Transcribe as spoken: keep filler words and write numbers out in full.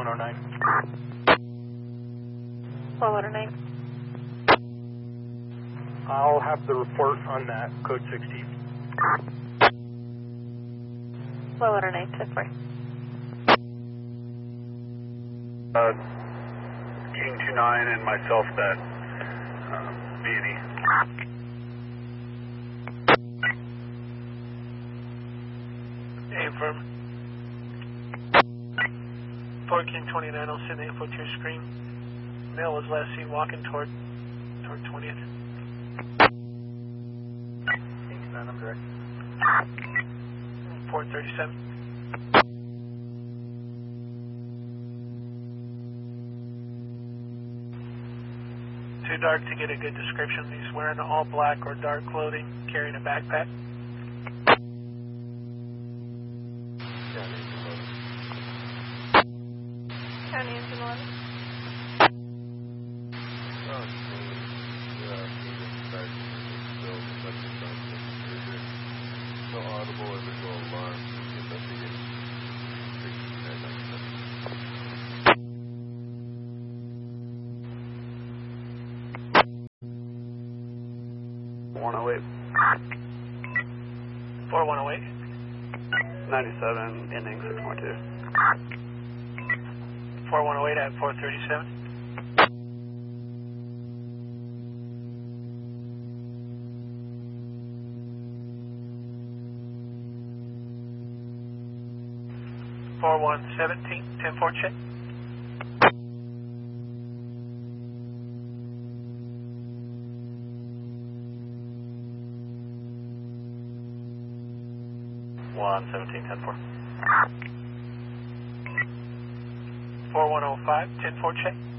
one oh nine. four one oh nine. I'll have the report on that, code sixty. four one oh nine, ten four. Uh, King two nine and myself that uh, B and E. Affirm. four King twenty-nine, I'll send the info to your screen. Male was last seen walking toward toward twentieth. King two nine, I'm direct. four thirty-seven. Too dark to get a good description. He's wearing all black or dark clothing, carrying a backpack. County engine eleven. No audible or visual alarm. Investigation. one oh eight. four one oh eight. ninety-seven, ending six point two. four one oh eight at four thirty-seven. four one seventeen, ten four check. one seventeen, ten four. four one oh five, ten four check.